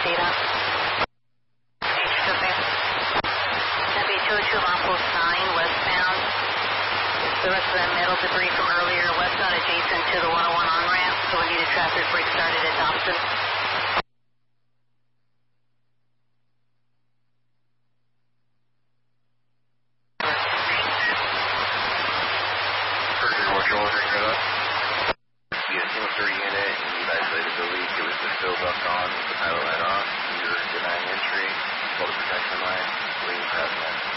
data. W202 on post 9 westbound. The rest of that metal debris from earlier westbound adjacent to the 101 on-ramp, so we need a traffic break started at Dobson. Unit, you've isolated the leak. It was the fill duct on, the pilot light off. You're denying entry. Hold the protection line. Waiting for that.